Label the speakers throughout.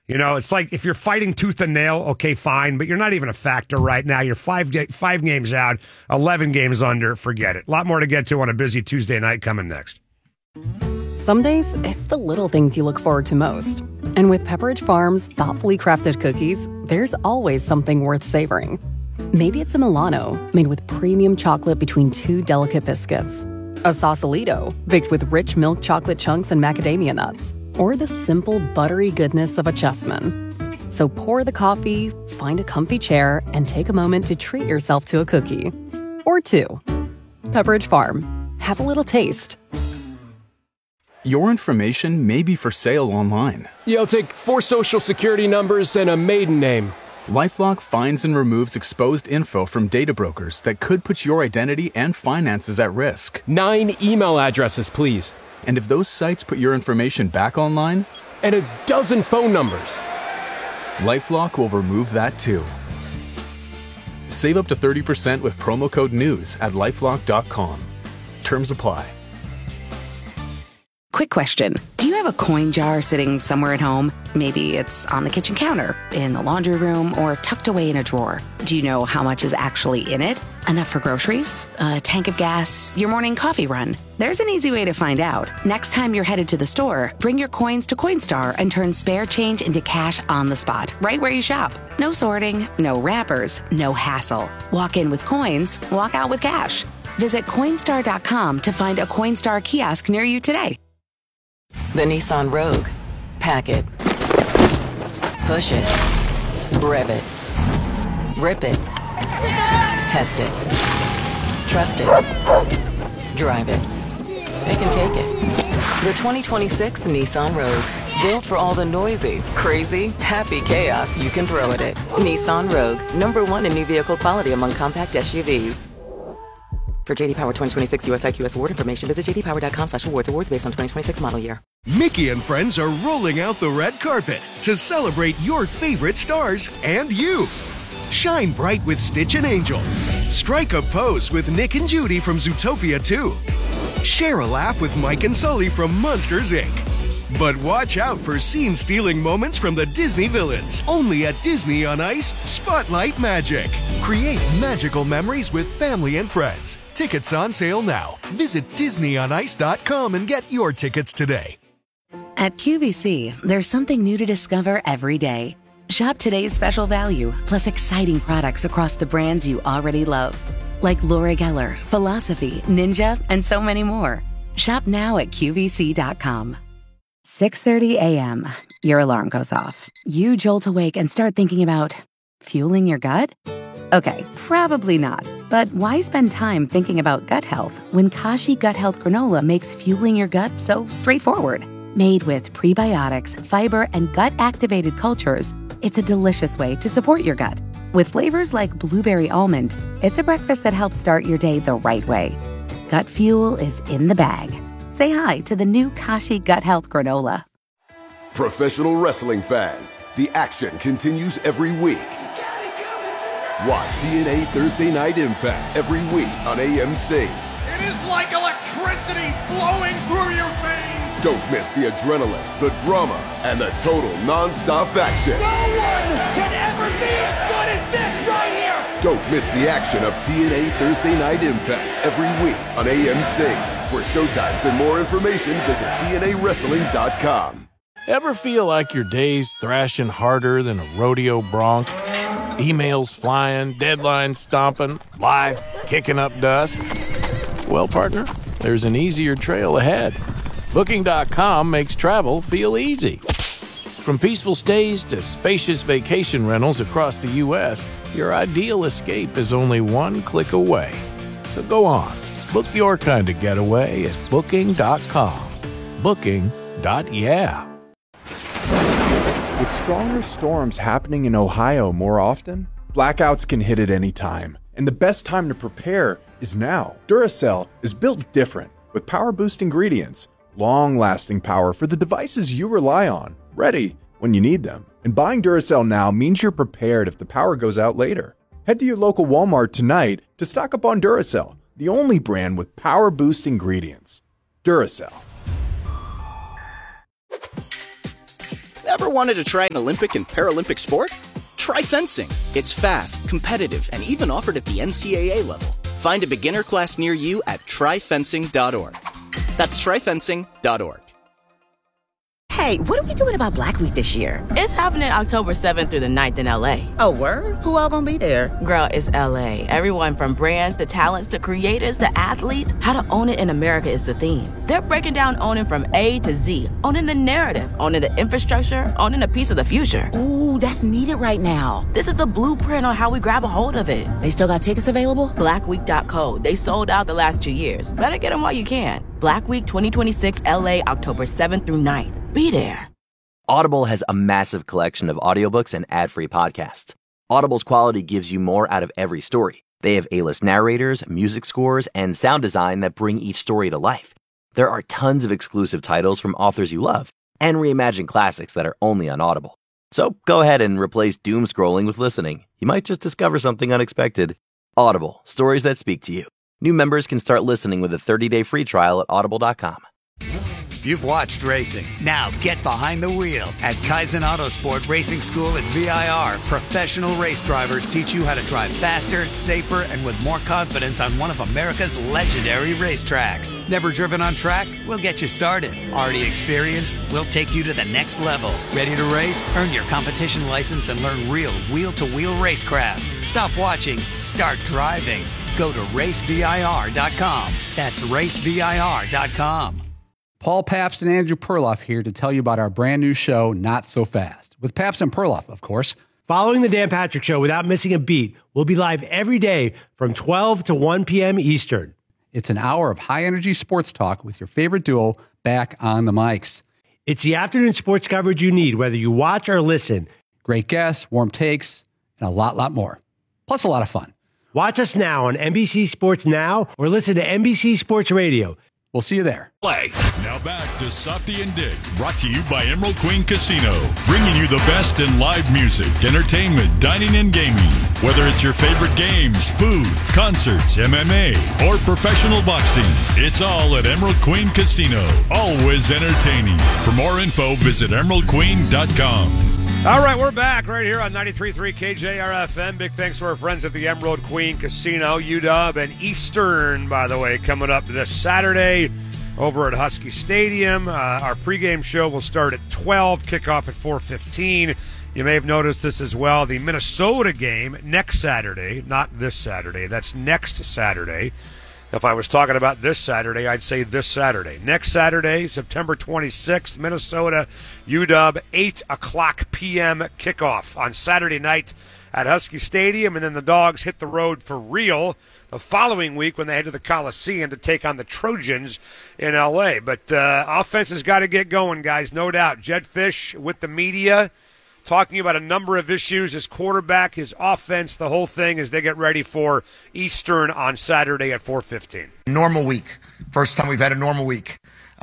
Speaker 1: You know, it's like if you're fighting tooth and nail, okay, fine, but you're not even a factor right now. You're five games out, 11 games under. Forget it. A lot more to get to on a busy Tuesday night coming next.
Speaker 2: Some days, it's the little things you look forward to most. And with Pepperidge Farm's thoughtfully crafted cookies, there's always something worth savoring. Maybe it's a Milano made with premium chocolate between two delicate biscuits. A Sausalito baked with rich milk chocolate chunks and macadamia nuts. Or the simple, buttery goodness of a Chessman. So pour the coffee, find a comfy chair, and take a moment to treat yourself to a cookie. Or two. Pepperidge Farm. Have a little taste.
Speaker 3: Your information may be for sale online.
Speaker 4: Yeah, I'll take 4 social security numbers and a maiden name.
Speaker 3: LifeLock finds and removes exposed info from data brokers that could put your identity and finances at risk.
Speaker 4: 9 email addresses, please.
Speaker 3: And if those sites put your information back online?
Speaker 4: And a dozen phone numbers.
Speaker 3: LifeLock will remove that too. Save up to 30% with promo code NEWS at LifeLock.com. Terms apply.
Speaker 5: Quick question. Do you have a coin jar sitting somewhere at home? Maybe it's on the kitchen counter, in the laundry room, or tucked away in a drawer. Do you know how much is actually in it? Enough for groceries? A tank of gas? Your morning coffee run? There's an easy way to find out. Next time you're headed to the store, bring your coins to Coinstar and turn spare change into cash on the spot, right where you shop. No sorting, no wrappers, no hassle. Walk in with coins, walk out with cash. Visit Coinstar.com to find a Coinstar kiosk near you today.
Speaker 6: The Nissan Rogue. Pack it. Push it. Rev it. Rip it. Test it. Trust it. Drive it. It can take it. The 2026 Nissan Rogue. Built for all the noisy, crazy, happy chaos you can throw at it. Nissan Rogue. #1 in new vehicle quality among compact SUVs. For JD Power 2026 US IQS award information, visit jdpower.com/awards. Awards based on 2026 model year.
Speaker 7: Mickey and friends are rolling out the red carpet to celebrate your favorite stars and you. Shine bright with Stitch and Angel. Strike a pose with Nick and Judy from Zootopia 2. Share a laugh with Mike and Sully from Monsters, Inc. But watch out for scene-stealing moments from the Disney villains. Only at Disney on Ice Spotlight Magic. Create magical memories with family and friends. Tickets on sale now. Visit DisneyOnIce.com and get your tickets today.
Speaker 5: At QVC, there's something new to discover every day. Shop today's special value, plus exciting products across the brands you already love. Like Laura Geller, Philosophy, Ninja, and so many more. Shop now at QVC.com. 6:30 a.m. Your alarm goes off. You jolt awake and start thinking about fueling your gut? Okay, probably not. But why spend time thinking about gut health when Kashi Gut Health Granola makes fueling your gut so straightforward? Made with prebiotics, fiber, and gut-activated cultures, it's a delicious way to support your gut. With flavors like blueberry almond, it's a breakfast that helps start your day the right way. Gut fuel is in the bag. Say hi to the new Kashi Gut Health Granola.
Speaker 8: Professional wrestling fans, the action continues every week. Watch TNA Thursday Night Impact every week on AMC.
Speaker 9: It is like electricity flowing through your veins.
Speaker 8: Don't miss the adrenaline, the drama, and the total non-stop action.
Speaker 9: No one can ever be as good as this right here.
Speaker 8: Don't miss the action of TNA Thursday Night Impact every week on AMC. For showtimes and more information, visit TNAWrestling.com.
Speaker 10: Ever feel like your day's thrashing harder than a rodeo bronc? Emails flying, deadlines stomping, life kicking up dust? Well, partner, there's an easier trail ahead. Booking.com makes travel feel easy. From peaceful stays to spacious vacation rentals across the U.S., your ideal escape is only one click away. So go on. Book your kind of getaway at Booking.com. Booking.yeah.
Speaker 11: With stronger storms happening in Ohio more often, blackouts can hit at any time. And the best time to prepare is now. Duracell is built different, with power-boost ingredients, long-lasting power for the devices you rely on, ready when you need them. And buying Duracell now means you're prepared if the power goes out later. Head to your local Walmart tonight to stock up on Duracell, the only brand with power boost ingredients. Duracell.
Speaker 12: Ever Ever wanted to try an Olympic and Paralympic sport? Try fencing. It's fast, competitive, and even offered at the NCAA level. Find a beginner class near you at tryfencing.org. That's tryfencing.org.
Speaker 13: Hey, what are we doing about Black Week this year?
Speaker 14: It's happening October 7th through the 9th in LA.
Speaker 13: Oh, word? Who all gonna be there?
Speaker 14: Girl, it's LA. Everyone from brands to talents to creators to athletes. How to own it in America is the theme. They're breaking down owning from A to Z. Owning the narrative, owning the infrastructure, owning a piece of the future.
Speaker 13: Ooh, that's needed right now.
Speaker 14: This is the blueprint on how we grab a hold of it.
Speaker 13: They still got tickets available?
Speaker 14: Blackweek.co. They sold out the last 2 years. Better get them while you can. Black Week 2026 LA, October 7th through 9th. Be there.
Speaker 15: Audible has a massive collection of audiobooks and ad-free podcasts. Audible's quality gives you more out of every story. They have A-list narrators, music scores, and sound design that bring each story to life. There are tons of exclusive titles from authors you love, and reimagined classics that are only on Audible. So go ahead and replace doom scrolling with listening. You might just discover something unexpected. Audible, stories that speak to you. New members can start listening with a 30-day free trial at audible.com.
Speaker 16: You've watched racing. Now get behind the wheel. At Kaizen Autosport Racing School at VIR, professional race drivers teach you how to drive faster, safer, and with more confidence on one of America's legendary racetracks. Never driven on track? We'll get you started. Already experienced? We'll take you to the next level. Ready to race? Earn your competition license and learn real wheel-to-wheel racecraft. Stop watching. Start driving. Go to racevir.com. That's racevir.com.
Speaker 17: Paul Pabst and Andrew Perloff here to tell you about our brand new show, Not So Fast, with Pabst and Perloff, of course.
Speaker 18: Following the Dan Patrick Show without missing a beat, we'll be live every day from 12 to 1 p.m. Eastern.
Speaker 17: It's an hour of high-energy sports talk with your favorite duo back on the mics.
Speaker 18: It's the afternoon sports coverage you need, whether you watch or listen.
Speaker 17: Great guests, warm takes, and a lot more. Plus a lot of fun.
Speaker 18: Watch us now on NBC Sports Now or listen to NBC Sports Radio.
Speaker 17: We'll see you there.
Speaker 19: Play. Now back to Softy and Dick, brought to you by Emerald Queen Casino, bringing you the best in live music, entertainment, dining, and gaming. Whether it's your favorite games, food, concerts, MMA, or professional boxing, it's all at Emerald Queen Casino. Always entertaining. For more info, visit emeraldqueen.com.
Speaker 1: All right, we're back right here on 93.3 KJRFM. Big thanks to our friends at the Emerald Queen Casino, UW and Eastern, by the way, coming up this Saturday over at Husky Stadium. Our pregame show will start at 12, kickoff at 4:15. You may have noticed this as well. The Minnesota game next Saturday, not this Saturday, that's next Saturday. If I was talking about this Saturday, I'd say this Saturday. Next Saturday, September 26th, Minnesota, UW, 8 o'clock p.m. kickoff on Saturday night at Husky Stadium, and then the Dogs hit the road for real the following week when they head to the Coliseum to take on the Trojans in L.A. But offense has got to get going, guys, no doubt. Jedd Fisch with the media, talking about a number of issues, his quarterback, his offense, the whole thing as they get ready for Eastern on Saturday at 4:15.
Speaker 9: Normal week. First time we've had a normal week.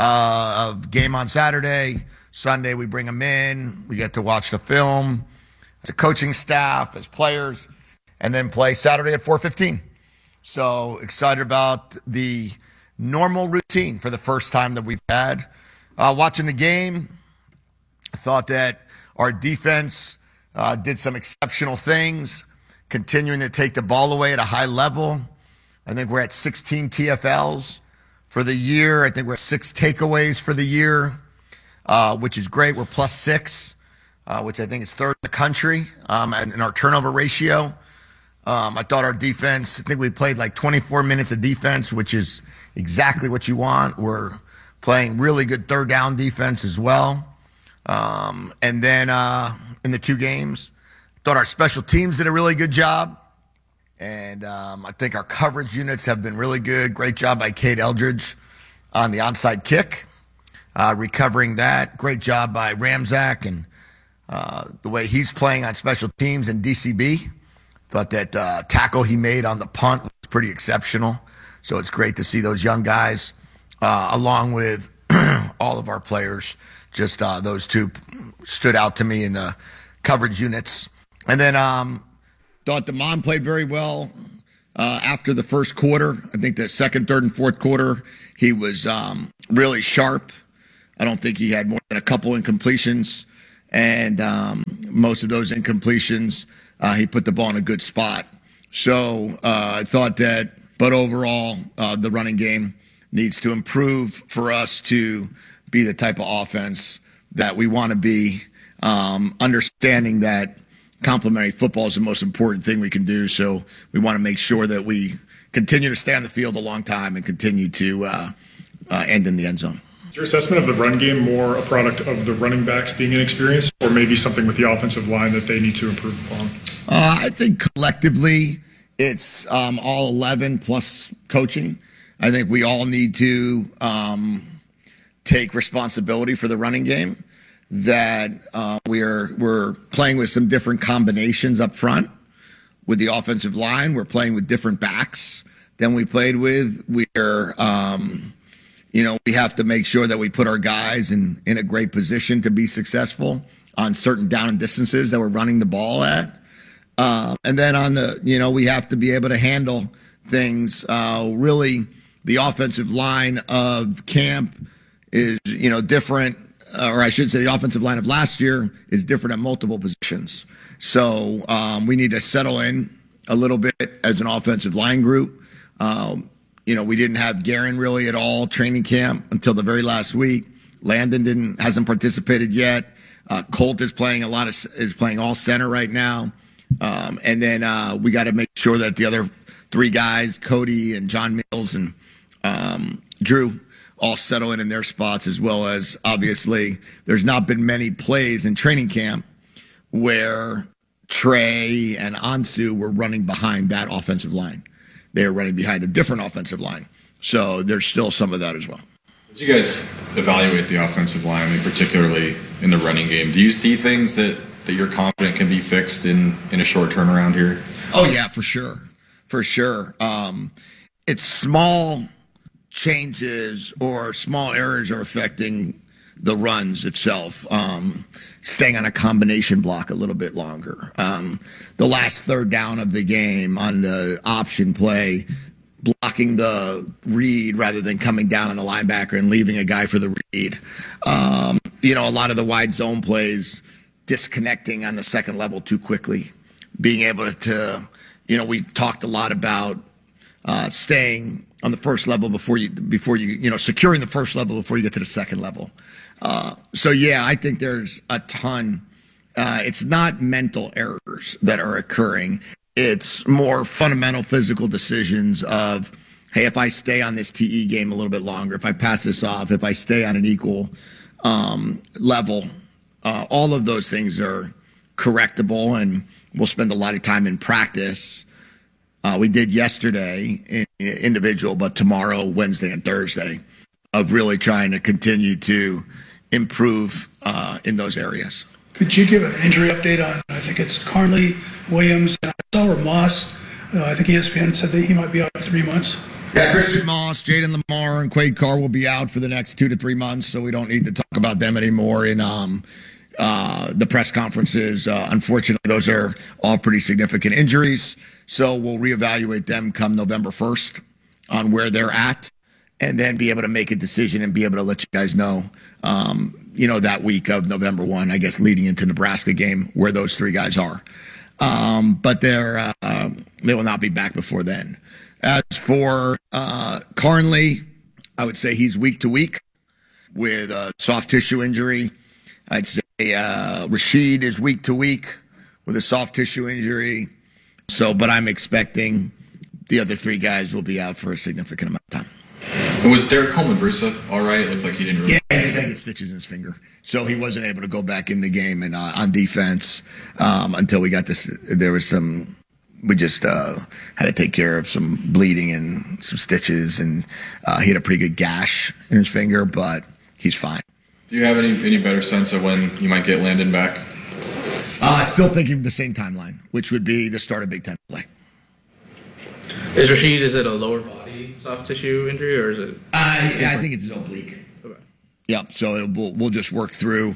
Speaker 9: Of game on Saturday. Sunday we bring them in. We get to watch the film. As a coaching staff, as players, and then play Saturday at 4:15. So excited about the normal routine for the first time that we've had. Watching the game, I thought that our defense did some exceptional things, continuing to take the ball away at a high level. I think we're at 16 TFLs for the year. I think we're at 6 takeaways for the year, which is great. We're +6, which I think is third in the country in our turnover ratio. I thought our defense, I think we played like 24 minutes of defense, which is exactly what you want. We're playing really good third down defense as well. And then in the 2 games, I thought our special teams did a really good job. And I think our coverage units have been really good. Great job by Cade Eldridge on the onside kick, recovering that. Great job by Ramczak and the way he's playing on special teams and DCB. Thought that tackle he made on the punt was pretty exceptional. So it's great to see those young guys, along with all of our players. Just those 2 stood out to me in the coverage units. And then thought Damon played very well after the first quarter. I think the second, third, and fourth quarter, he was really sharp. I don't think he had more than a couple incompletions. and most of those incompletions, he put the ball in a good spot. So I thought that, but overall, the running game needs to improve for us to be the type of offense that we want to be, understanding that complementary football is the most important thing we can do. So we want to make sure that we continue to stay on the field a long time and continue to end in the end zone.
Speaker 20: Is your assessment of the run game more a product of the running backs being inexperienced, or maybe something with the offensive line that they need to improve upon?
Speaker 9: I think collectively it's all 11 plus coaching. I think we all need to take responsibility for the running game, that we're playing with some different combinations up front. With the offensive line, we're playing with different backs than we played with. We're we have to make sure that we put our guys in a great position to be successful on certain down and distances that we're running the ball at. And then on the, we have to be able to handle things. Really, the offensive line of camp is, different, or I should say the offensive line of last year is different at multiple positions. So we need to settle in a little bit as an offensive line group. We didn't have Guerin really at all training camp until the very last week. Landon hasn't participated yet. Colt is playing all center right now. And then we got to make sure that the other three guys, Cody and John Mills and Drew, all settle in their spots, as well as, obviously, there's not been many plays in training camp where Trey and Ansu were running behind that offensive line. They are running behind a different offensive line. So there's still some of that as well.
Speaker 21: As you guys evaluate the offensive line, particularly in the running game, do you see things that you're confident can be fixed in a short turnaround here?
Speaker 9: Oh, yeah, for sure. For sure. It's small changes or small errors are affecting the runs itself, staying on a combination block a little bit longer. The last third down of the game on the option play, blocking the read rather than coming down on the linebacker and leaving a guy for the read. A lot of the wide zone plays, disconnecting on the second level too quickly, being able to, we've talked a lot about staying on the first level before you securing the first level before you get to the second level. I think there's a ton. It's not mental errors that are occurring. It's more fundamental physical decisions of, hey, if I stay on this TE game a little bit longer, if I pass this off, if I stay on an equal level, all of those things are correctable, and we'll spend a lot of time in practice. We did yesterday in individual, but tomorrow, Wednesday, and Thursday of really trying to continue to improve in those areas.
Speaker 22: Could you give an injury update on, I think it's Carnley, Williams, and I saw Moss. I think ESPN said that he might be out for 3 months.
Speaker 9: Yeah, Christian Moss, Jaden Lamar, and Quade Carr will be out for the next 2 to 3 months, so we don't need to talk about them anymore in the press conferences. Unfortunately, those are all pretty significant injuries, so we'll reevaluate them come November 1st on where they're at, and then be able to make a decision and be able to let you guys know, that week of November 1, I guess, leading into Nebraska game, where those three guys are. But they will not be back before then. As for Carnley, I would say he's week to week with a soft tissue injury. I'd say Rashid is week to week with a soft tissue injury. But I'm expecting the other three guys will be out for a significant amount of time.
Speaker 21: And was Derek Coleman Brusa all right? It looked like he didn't really.
Speaker 9: Yeah, he's had stitches in his finger, so he wasn't able to go back in the game and on defense until we got this. There was some. We just had to take care of some bleeding and some stitches, and he had a pretty good gash in his finger, but he's fine.
Speaker 21: Do you have any better sense of when you might get Landon back?
Speaker 9: Still thinking the same timeline, which would be the start of Big Ten play.
Speaker 23: Is it a lower body soft tissue injury, or is it?
Speaker 9: I think it's his oblique. Okay. Yep. So we'll just work through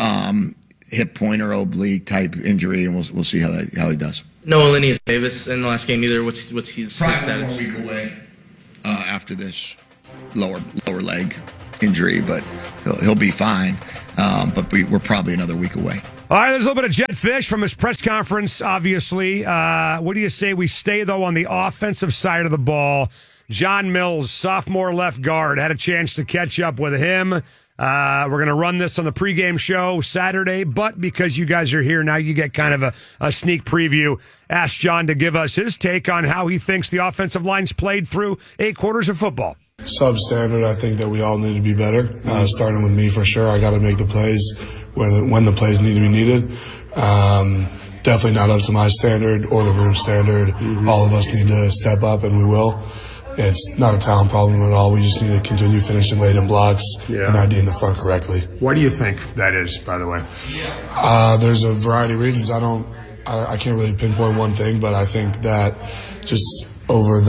Speaker 9: hip pointer oblique type injury, and we'll see how he does.
Speaker 23: No Linus Davis in the last game either. What's his
Speaker 9: probably
Speaker 23: status?
Speaker 9: 1 more week away after this lower leg injury, but he'll be fine. but we're probably another week away.
Speaker 1: All right, there's a little bit of Jedd Fisch from his press conference, obviously. What do you say we stay, though, on the offensive side of the ball? John Mills, sophomore left guard, had a chance to catch up with him. We're going to run this on the pregame show Saturday, but because you guys are here now, you get kind of a sneak preview. Ask John to give us his take on how he thinks the offensive line's played through 8 quarters of football.
Speaker 2: Substandard, I think that we all need to be better, starting with me for sure. I got to make the plays when the plays need to be needed. Definitely not up to my standard or the room standard. All of us need to step up, and we will. It's not a talent problem at all. We just need to continue finishing late in blocks and IDing the front correctly.
Speaker 1: What do you think that is, by the way?
Speaker 2: There's a variety of reasons. I can't really pinpoint one thing, but I think that just over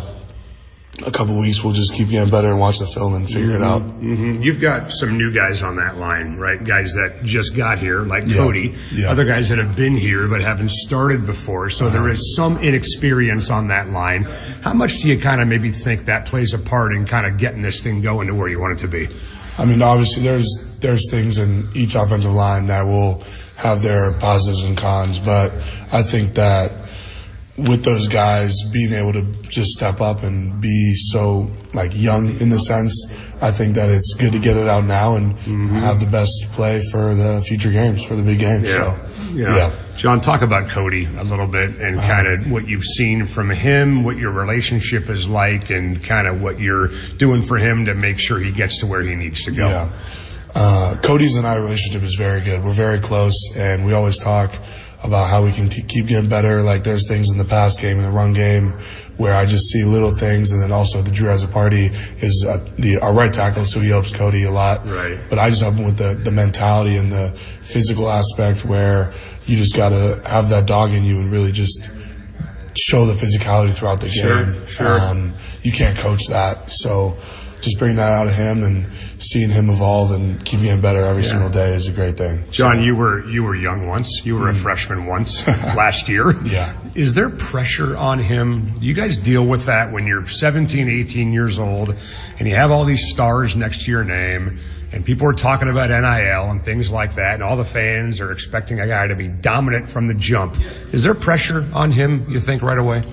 Speaker 2: a couple weeks, we'll just keep getting better and watch the film and figure it out.
Speaker 1: You've got some new guys on that line, right? Guys that just got here, like Cody. Other guys that have been here but haven't started before. So there is some inexperience on that line. How much do you kind of maybe think that plays a part in kind of getting this thing going to where you want it to be?
Speaker 2: I mean, obviously, there's things in each offensive line that will have their positives and cons, but I think that with those guys being able to just step up and be so young in the sense, I think that it's good to get it out now and have the best play for the future games, for the big games. Yeah.
Speaker 1: John, talk about Cody a little bit and kind of what you've seen from him, what your relationship is like, and kind of what you're doing for him to make sure he gets to where he needs to go.
Speaker 2: Yeah. Cody's and I relationship is very good. We're very close, and we always talk about how we can keep getting better. There's things in the pass game and the run game where I just see little things, and then also the Drew Azzopardi is our right tackle, so he helps Cody a lot.
Speaker 1: Right.
Speaker 2: But I just help him with the mentality and the physical aspect where you just got to have that dog in you and really just show the physicality throughout the game.
Speaker 1: Sure.
Speaker 2: You can't coach that, so just bring that out of him, and seeing him evolve and keep getting better every single day is a great thing.
Speaker 1: John, you were young once. You were a freshman once last year.
Speaker 2: Yeah.
Speaker 1: Is there pressure on him? Do you guys deal with that when you're 17, 18 years old and you have all these stars next to your name and people are talking about NIL and things like that and all the fans are expecting a guy to be dominant from the jump? Is there pressure on him, you think, right away?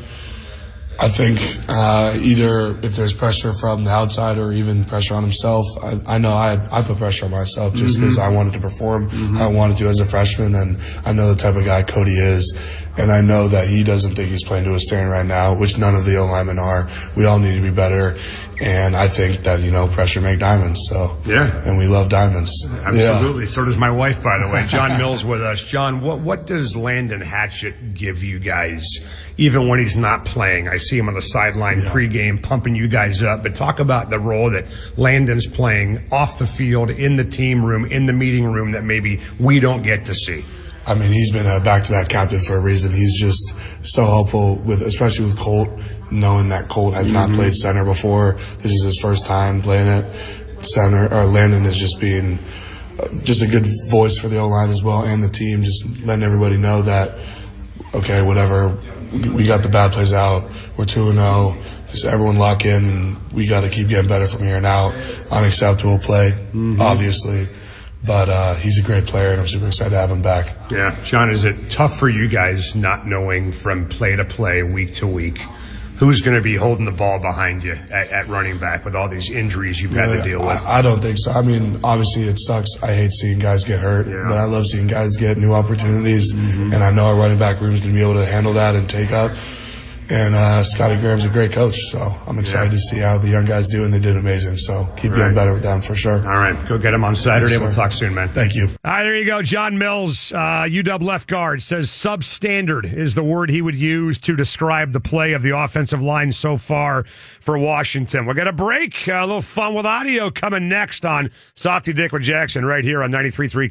Speaker 2: I think either if there's pressure from the outside or even pressure on himself, I know I put pressure on myself just because I wanted to perform. I wanted to as a freshman, and I know the type of guy Cody is, and I know that he doesn't think he's playing to his standard right now, which none of the O-linemen are. We all need to be better, and I think that, pressure make diamonds. So and we love diamonds.
Speaker 1: Absolutely. So does my wife, by the way. John Mills with us. John, what does Landon Hatchett give you guys, even when he's not playing? I see him on the sideline pregame pumping you guys up, but talk about the role that Landon's playing off the field, in the team room, in the meeting room that maybe we don't get to see.
Speaker 2: I mean, he's been a back-to-back captain for a reason. He's just so helpful especially with Colt, knowing that Colt has not played center before. This is his first time playing it center. Or Landon is just being just a good voice for the O-line as well, and the team, just letting everybody know that, okay, whatever, we got the bad plays out. We're 2-0. Just everyone lock in, and we got to keep getting better from here on out. Unacceptable play, obviously. But he's a great player, and I'm super excited to have him back.
Speaker 1: Yeah. John, is it tough for you guys not knowing from play to play, week to week, who's going to be holding the ball behind you at running back with all these injuries you've had to deal with?
Speaker 2: I don't think so. I mean, obviously it sucks. I hate seeing guys get hurt, but I love seeing guys get new opportunities, and I know our running back room is going to be able to handle that and take up. And Scotty Graham's a great coach, so I'm excited to see how the young guys do, and they did amazing. So keep getting better with them for sure.
Speaker 1: All right, go get him on Saturday. We'll talk soon, man.
Speaker 2: Thank you.
Speaker 1: All right, there you go. John Mills, UW left guard, says substandard is the word he would use to describe the play of the offensive line so far for Washington. We'll get a break. A little fun with audio coming next on Softy Dick with Jackson right here on 93.3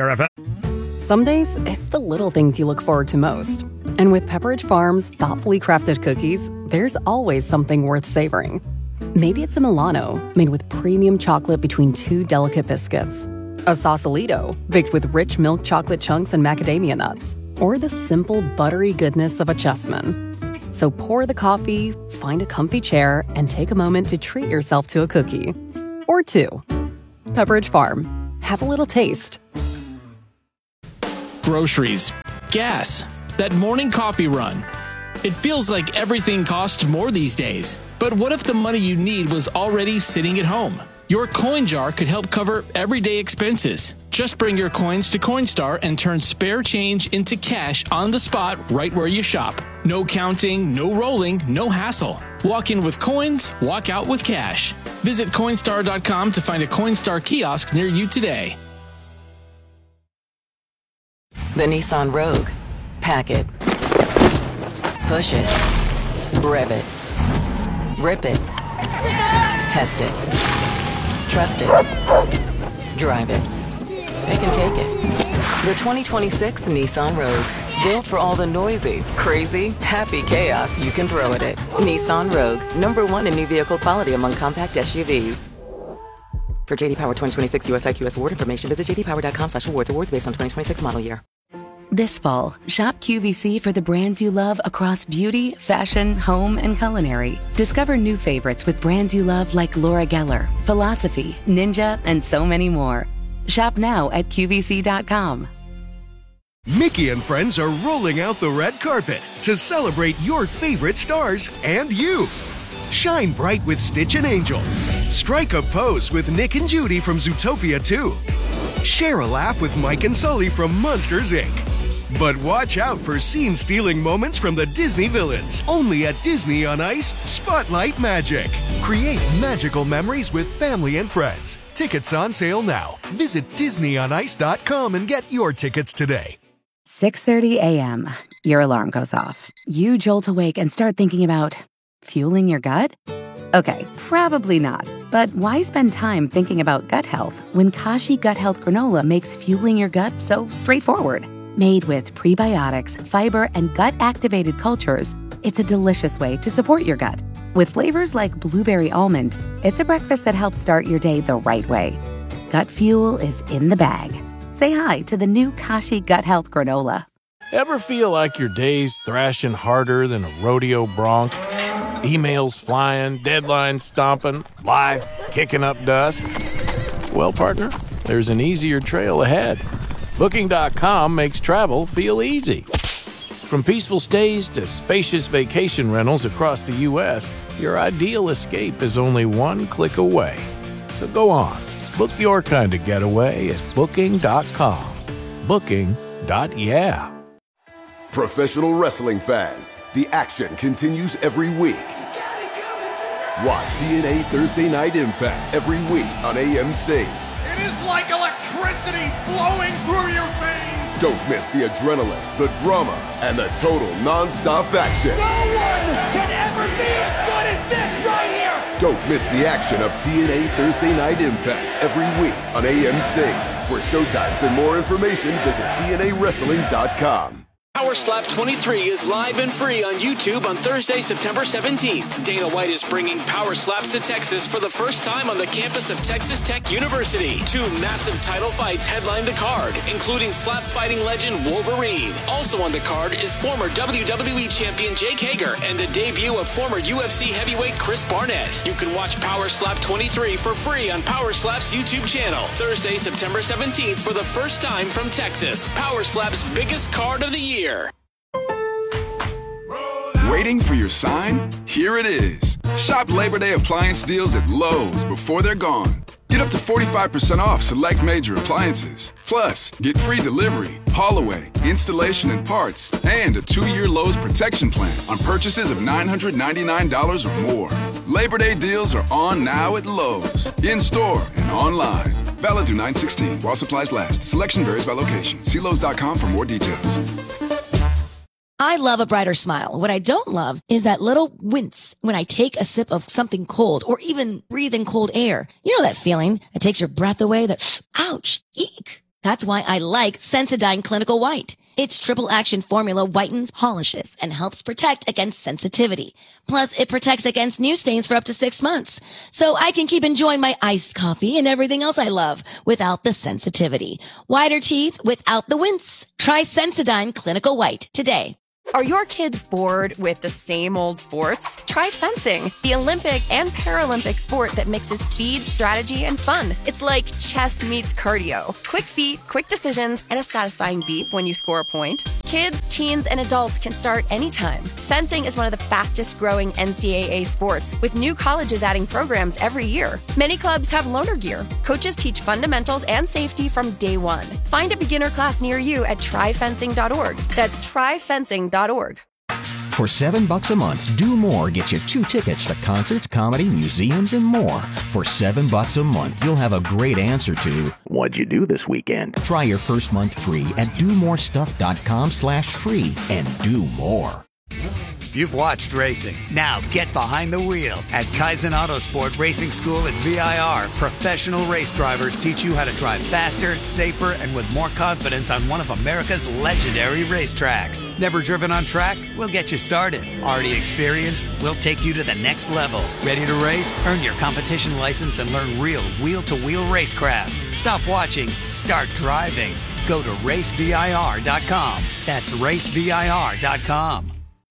Speaker 1: KJRFM.
Speaker 3: Some days, it's the little things you look forward to most. And with Pepperidge Farm's thoughtfully crafted cookies, there's always something worth savoring. Maybe it's a Milano, made with premium chocolate between two delicate biscuits. A Sausalito, baked with rich milk chocolate chunks and macadamia nuts. Or the simple, buttery goodness of a Chessman. So pour the coffee, find a comfy chair, and take a moment to treat yourself to a cookie. Or two. Pepperidge Farm. have a little taste.
Speaker 4: Groceries, gas, that morning coffee run. It feels like everything costs more these days. But what if the money you need was already sitting at home? Your coin jar could help cover everyday expenses. Just bring your coins to Coinstar and turn spare change into cash on the spot right where you shop. No counting, no rolling, no hassle. Walk in with coins, walk out with cash. Visit Coinstar.com to find a Coinstar kiosk near you today.
Speaker 6: The Nissan Rogue. Pack it. Push it. Rev it. Rip it. Test it. Trust it. Drive it. They can take it. The 2026 Nissan Rogue. Built for all the noisy, crazy, happy chaos you can throw at it. Nissan Rogue. #1 in new vehicle quality among compact SUVs. For JD Power 2026 US IQS award information, visit jdpower.com/awards. Awards based on 2026 model year.
Speaker 5: This fall, shop QVC for the brands you love across beauty, fashion, home, and culinary. Discover new favorites with brands you love like Laura Geller, Philosophy, Ninja, and so many more. Shop now at QVC.com.
Speaker 7: Mickey and friends are rolling out the red carpet to celebrate your favorite stars and you. Shine bright with Stitch and Angel. Strike a pose with Nick and Judy from Zootopia 2. Share a laugh with Mike and Sully from Monsters, Inc. But watch out for scene-stealing moments from the Disney villains. Only at Disney on Ice, Spotlight Magic. Create magical memories with family and friends. Tickets on sale now. Visit DisneyOnIce.com and get your tickets today.
Speaker 5: 6:30 a.m. Your alarm goes off. You jolt awake and start thinking about fueling your gut? Okay, probably not. But why spend time thinking about gut health when Kashi Gut Health Granola makes fueling your gut so straightforward? Made with prebiotics, fiber, and gut-activated cultures, it's a delicious way to support your gut. With flavors like blueberry almond, it's a breakfast that helps start your day the right way. Gut fuel is in the bag. Say hi to the new Kashi Gut Health Granola.
Speaker 10: Ever feel like your day's thrashing harder than a rodeo bronc? Emails flying, deadlines stomping, life kicking up dust? Well, partner, there's an easier trail ahead. Booking.com makes travel feel easy. From peaceful stays to spacious vacation rentals across the U.S., your ideal escape is only one click away. So go on, book your kind of getaway at Booking.com. Booking.yeah.
Speaker 8: Professional wrestling fans, the action continues every week. Watch TNA Thursday Night Impact every week on AMC.
Speaker 24: It is like electricity flowing through your veins.
Speaker 8: Don't miss the adrenaline, the drama, and the total non-stop action.
Speaker 24: No one can ever be as good as this right here.
Speaker 8: Don't miss the action of TNA Thursday Night Impact every week on AMC. For showtimes and more information, visit TNAWrestling.com.
Speaker 4: Power Slap 23 is live and free on YouTube on Thursday, September 17th. Dana White is bringing Power Slaps to Texas for the first time on the campus of Texas Tech University. 2 massive title fights headline the card, including slap fighting legend Wolverine. Also on the card is former WWE champion Jake Hager and the debut of former UFC heavyweight Chris Barnett. You can watch Power Slap 23 for free on Power Slap's YouTube channel. Thursday, September 17th for the first time from Texas. Power Slap's biggest card of the year.
Speaker 25: Waiting for your sign? Here it is. Shop Labor Day appliance deals at Lowe's before they're gone. Get up to 45% off select major appliances. Plus, get free delivery, haul away, installation and parts, and a 2-year Lowe's protection plan on purchases of $999 or more. Labor Day deals are on now at Lowe's, in-store and online. Valid through 9/16 while supplies last. Selection varies by location. See Lowe's.com for more details.
Speaker 26: I love a brighter smile. What I don't love is that little wince when I take a sip of something cold or even breathe in cold air. You know that feeling that takes your breath away, that ouch, eek. That's why I like Sensodyne Clinical White. Its triple action formula whitens, polishes, and helps protect against sensitivity. Plus, it protects against new stains for up to 6 months. So I can keep enjoying my iced coffee and everything else I love without the sensitivity. Whiter teeth without the wince. Try Sensodyne Clinical White today.
Speaker 11: Are your kids bored with the same old sports? Try fencing, the Olympic and Paralympic sport that mixes speed, strategy, and fun. It's like chess meets cardio. Quick feet, quick decisions, and a satisfying beep when you score a point. Kids, teens, and adults can start anytime. Fencing is one of the fastest growing NCAA sports, with new colleges adding programs every year. Many clubs have loaner gear. Coaches teach fundamentals and safety from day one. Find a beginner class near you at tryfencing.org. That's tryfencing.org.
Speaker 12: For $7 a month, Do More gets you 2 tickets to concerts, comedy, museums, and more. For $7 a month, you'll have a great answer to, what'd you do this weekend? Try your first month free at domorestuff.com/free and do more.
Speaker 13: You've watched racing. Now get behind the wheel. At Kaizen Autosport Racing School at VIR, professional race drivers teach you how to drive faster, safer, and with more confidence on one of America's legendary racetracks. Never driven on track? We'll get you started. Already experienced? We'll take you to the next level. Ready to race? Earn your competition license and learn real wheel-to-wheel racecraft. Stop watching. Start driving. Go to racevir.com. That's racevir.com.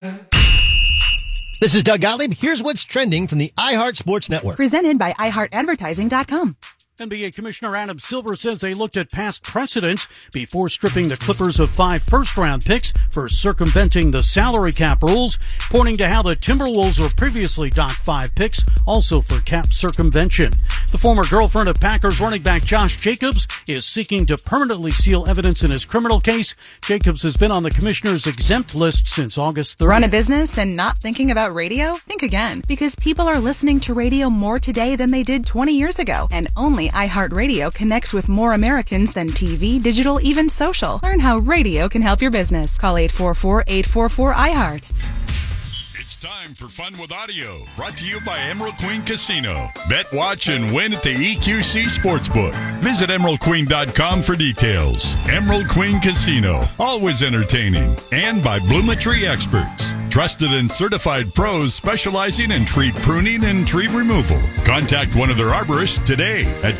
Speaker 14: This is Doug Gottlieb. Here's what's trending from the iHeart Sports Network.
Speaker 15: Presented by iHeartAdvertising.com.
Speaker 16: NBA Commissioner Adam Silver says they looked at past precedents before stripping the Clippers of 5 first-round picks for circumventing the salary cap rules, pointing to how the Timberwolves were previously docked 5 picks, also for cap circumvention. The former girlfriend of Packers running back Josh Jacobs is seeking to permanently seal evidence in his criminal case. Jacobs has been on the commissioner's exempt list since August 30th.
Speaker 15: Run a business and not thinking about radio? Think again, because people are listening to radio more today than they did 20 years ago, and only iHeartRadio connects with more Americans than TV, digital, even social. Learn how radio can help your business. Call 844-844-iHeart.
Speaker 19: It's time for Fun with Audio, brought to you by Emerald Queen Casino. Bet, watch, and win at the EQC Sportsbook. Visit EmeraldQueen.com for details. Emerald Queen Casino, always entertaining. And by Blumetry Experts, trusted and certified pros specializing in tree pruning and tree removal. Contact one of their arborists today at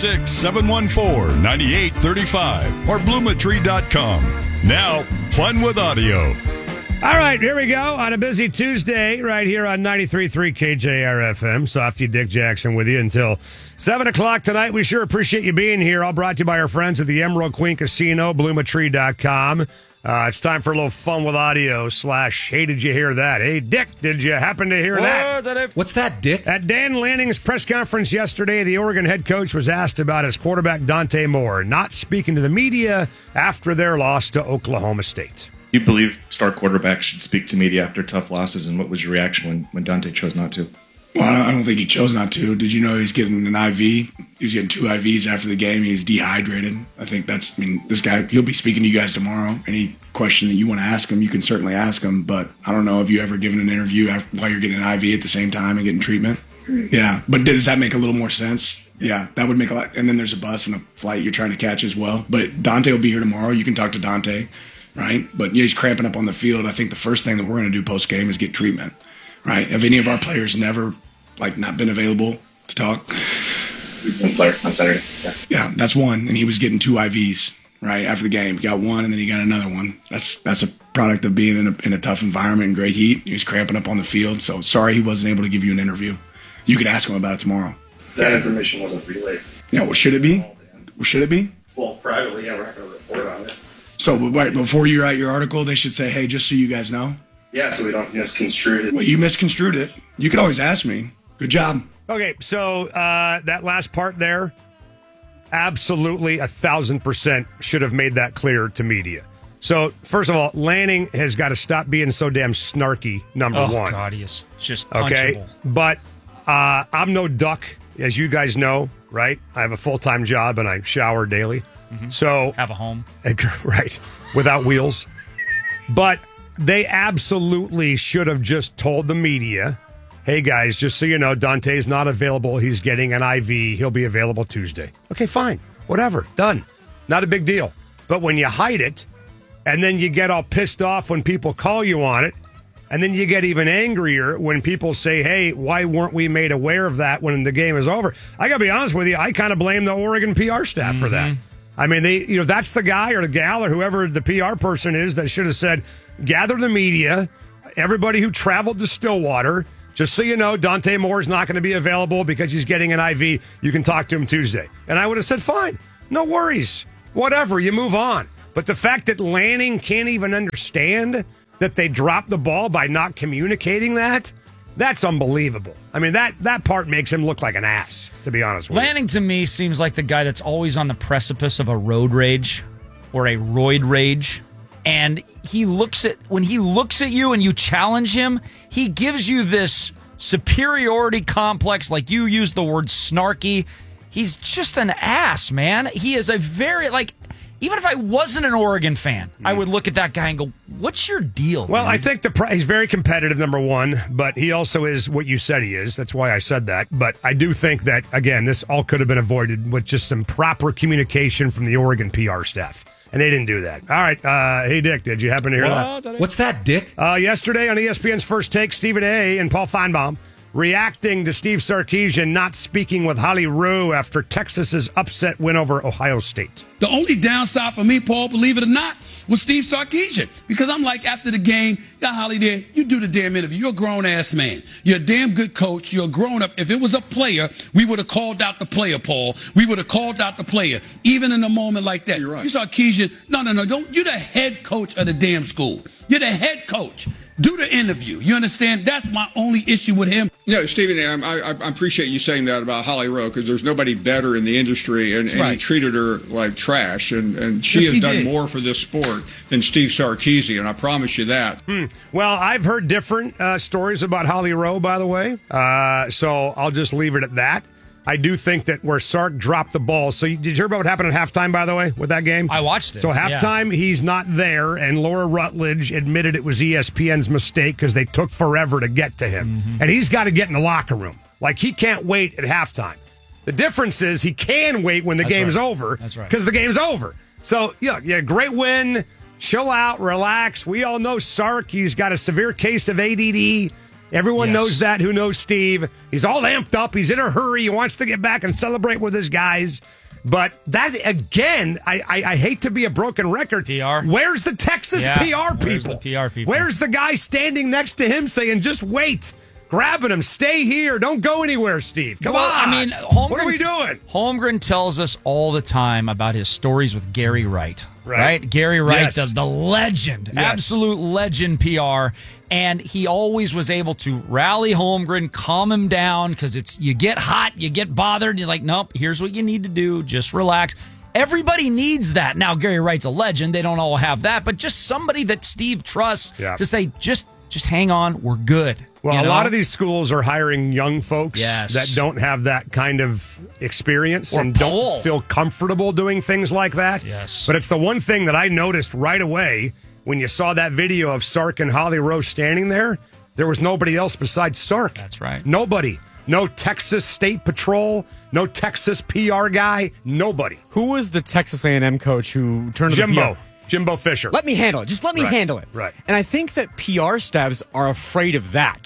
Speaker 19: 206-714-9835 or Blumetry.com. Now, Fun with Audio.
Speaker 1: All right, here we go on a busy Tuesday right here on 93.3 KJR-FM. Softy Dick Jackson with you until 7 o'clock tonight. We sure appreciate you being here. All brought to you by our friends at the Emerald Queen Casino, Blumetry.com. It's time for a little Fun with Audio / hey, did you hear that? Hey, Dick, did you happen to hear that?
Speaker 27: What's that, Dick?
Speaker 1: At Dan Lanning's press conference yesterday, the Oregon head coach was asked about his quarterback, Dante Moore, not speaking to the media after their loss to Oklahoma State.
Speaker 28: You believe star quarterbacks should speak to media after tough losses, and what was your reaction when Dante chose not to?
Speaker 29: Well, I don't think he chose not to. Did you know he's getting an IV? He was getting 2 IVs after the game. He's dehydrated. I think this guy, he'll be speaking to you guys tomorrow. Any question that you want to ask him, you can certainly ask him. But I don't know if you ever given an interview while you're getting an IV at the same time and getting treatment. Yeah, but does that make a little more sense? Yeah, that would make a lot. And then there's a bus and a flight you're trying to catch as well. But Dante will be here tomorrow. You can talk to Dante. Right? But he's cramping up on the field. I think the first thing that we're going to do post-game is get treatment. Right? Have any of our players never, not been available to talk?
Speaker 28: One player on Saturday.
Speaker 29: Yeah, that's one. And he was getting 2 IVs, right, after the game. He got one, and then he got another one. That's a product of being in a tough environment and great heat. He was cramping up on the field. So sorry he wasn't able to give you an interview. You could ask him about it tomorrow.
Speaker 28: That information wasn't relayed.
Speaker 29: Yeah, well, should it be?
Speaker 28: Well, privately, yeah, we're not going to report on it.
Speaker 29: So right before you write your article, they should say, hey, just so you guys know.
Speaker 28: Yeah, so we don't misconstrue it.
Speaker 29: Well, you misconstrued it. You could always ask me. Good job.
Speaker 1: Okay, so that last part there, absolutely 1,000% should have made that clear to media. So, first of all, Lanning has got to stop being so damn snarky, number one.
Speaker 30: Oh, God, he is just punchable.
Speaker 1: Okay, but I'm no duck, as you guys know, right? I have a full-time job, and I shower daily.
Speaker 30: Mm-hmm.
Speaker 1: So
Speaker 30: have a home.
Speaker 1: Right, without wheels. But they absolutely should have just told the media, hey, guys, just so you know, Dante's not available. He's getting an IV. He'll be available Tuesday. Okay, fine. Whatever. Done. Not a big deal. But when you hide it, and then you get all pissed off when people call you on it, and then you get even angrier when people say, hey, why weren't we made aware of that when the game is over? I got to be honest with you, I kind of blame the Oregon PR staff for that. I mean, that's the guy or the gal or whoever the PR person is that should have said, gather the media, everybody who traveled to Stillwater. Just so you know, Dante Moore is not going to be available because he's getting an IV. You can talk to him Tuesday. And I would have said, fine, no worries. Whatever, you move on. But the fact that Lanning can't even understand that they dropped the ball by not communicating that's unbelievable. I mean, that part makes him look like an ass, to be honest with you.
Speaker 2: Lanning, to me, seems like the guy that's always on the precipice of a road rage or a roid rage. And when he looks at you and you challenge him, he gives you this superiority complex, like you used the word snarky. He's just an ass, man. He is a very, even if I wasn't an Oregon fan, I would look at that guy and go, what's your deal?
Speaker 1: Well,
Speaker 2: dude?
Speaker 1: I think he's very competitive, number one, but he also is what you said he is. That's why I said that. But I do think that, again, this all could have been avoided with just some proper communication from the Oregon PR staff. And they didn't do that. All right. Hey, Dick, did you happen to hear that?
Speaker 9: What's that, Dick?
Speaker 1: Yesterday on ESPN's First Take, Stephen A. and Paul Feinbaum reacting to Steve Sarkisian not speaking with Holly Rowe after Texas's upset win over Ohio State.
Speaker 17: The only downside for me, Paul, believe it or not, was Steve Sarkisian. Because I'm like, after the game, got Holly there, you do the damn interview. You're a grown-ass man. You're a damn good coach. You're a grown-up. If it was a player, we would have called out the player, Paul. We would have called out the player, even in a moment like that. You're right. You Sarkisian, no, don't. You're the head coach of the damn school. You're the head coach. Do the interview. You understand? That's my only issue with him.
Speaker 18: Yeah, Stephen, I appreciate you saying that about Holly Rowe because there's nobody better in the industry, and he treated her like trash, and she has done more for this sport than Steve Sarkisian. I promise you that.
Speaker 1: Well, I've heard different stories about Holly Rowe, by the way, so I'll just leave it at that. I do think that where Sark dropped the ball. So did you hear about what happened at halftime, by the way, with that game?
Speaker 2: I watched it.
Speaker 1: So halftime, he's not there, and Laura Rutledge admitted it was ESPN's mistake because they took forever to get to him. Mm-hmm. And he's got to get in the locker room. Like, he can't wait at halftime. The difference is he can wait when the game's over.
Speaker 2: That's right.
Speaker 1: Because the game's over. So, yeah, great win. Chill out, relax. We all know Sark. He's got a severe case of ADD. Everyone knows that who knows Steve. He's all amped up. He's in a hurry. He wants to get back and celebrate with his guys. But that, again, I hate to be a broken record.
Speaker 2: PR?
Speaker 1: Where's the Texas PR people?
Speaker 2: Where's the PR people?
Speaker 1: Where's the guy standing next to him saying, just wait, grabbing him, stay here, don't go anywhere, Steve. Come on.
Speaker 2: I mean,
Speaker 1: what are we doing?
Speaker 2: Holmgren tells us all the time about his stories with Gary Wright. Right? Gary Wright, the legend, absolute legend PR. And he always was able to rally Holmgren, calm him down, because you get hot, you get bothered. You're like, nope, here's what you need to do. Just relax. Everybody needs that. Now, Gary Wright's a legend. They don't all have that. But just somebody that Steve trusts to say, just hang on, we're good.
Speaker 1: Well, a lot of these schools are hiring young folks that don't have that kind of experience and don't feel comfortable doing things like that.
Speaker 2: Yes.
Speaker 1: But it's the one thing that I noticed right away when you saw that video of Sark and Holly Rowe standing there. There was nobody else besides Sark.
Speaker 2: That's right.
Speaker 1: Nobody. No Texas State Patrol. No Texas PR guy. Nobody.
Speaker 20: Who was the Texas A&M coach who turned to the PR?
Speaker 1: Jimbo Fisher.
Speaker 20: Let me handle it. Just let me handle it.
Speaker 1: Right.
Speaker 20: And I think that PR staffs are afraid of that,